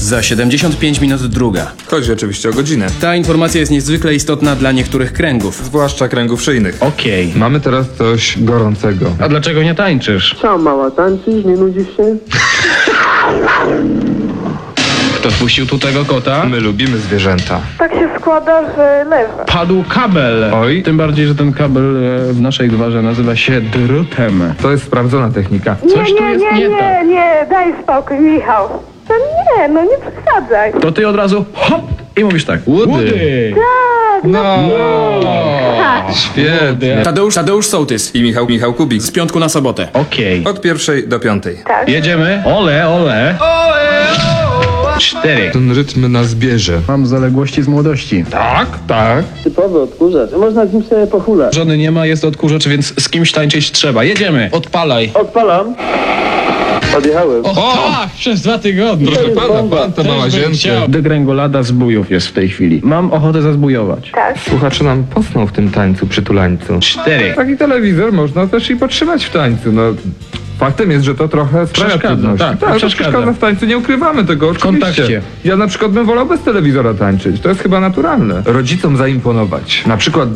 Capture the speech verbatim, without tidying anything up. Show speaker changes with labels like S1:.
S1: Za siedemdziesiąt pięć minut druga.
S2: Chodzi oczywiście o godzinę.
S1: Ta informacja jest niezwykle istotna dla niektórych kręgów.
S2: Zwłaszcza kręgów szyjnych.
S3: Okej.
S2: Mamy teraz coś gorącego.
S3: A dlaczego nie tańczysz?
S4: Co, mała, tańczysz? Nie nudzisz się?
S3: Kto wpuścił tu tego kota?
S2: My lubimy zwierzęta.
S5: Tak się składa, że leżę.
S3: Padł kabel.
S2: Oj.
S3: Tym bardziej, że ten kabel e, w naszej gwarze nazywa się drutem.
S2: To jest sprawdzona technika.
S5: Nie,
S3: Coś tu
S5: nie,
S3: jest
S5: nie,
S3: nie
S5: nie,
S3: tak.
S5: nie, daj spokój, Michał. To nie, no nie przesadzaj.
S3: To ty od razu hop i mówisz tak. Łudy.
S5: Tak, no,
S2: No, świetnie.
S1: Tadeusz, Tadeusz Sołtys.
S2: I Michał, Michał Kubik.
S1: Z piątku na sobotę.
S3: Okej.
S2: Od pierwszej do piątej.
S5: tak.
S3: Jedziemy. Ole, ole. Cztery.
S2: Ten rytm nas bierze.
S3: Mam zaległości z młodości.
S2: Tak, tak.
S4: Typowy odkurzacz. Można z nim sobie pochulać.
S3: Żony nie ma, jest odkurzacz, więc z kimś tańczyć trzeba. Jedziemy. Odpalaj.
S4: Odpalam. Odjechałem.
S3: O, tak, przez dwa tygodnie.
S2: Proszę pana, pan to ma łazienkę.
S3: Degrengolada zbójów jest w tej chwili. Mam ochotę zazbujować.
S5: Tak.
S2: Słuchacze nam posną w tym tańcu, przytulańcu.
S3: Cztery.
S2: Taki telewizor można też i podtrzymać w tańcu, no. Faktem jest, że to trochę sprawia
S3: Przeszkadza,
S2: trudności.
S3: tak,
S2: tak, to
S3: przeszkadza.
S2: przeszkadza w tańcu, nie ukrywamy tego, oczywiście.
S3: kontakcie.
S2: Ja na przykład bym wolał bez telewizora tańczyć, to jest chyba naturalne. Rodzicom zaimponować, na przykład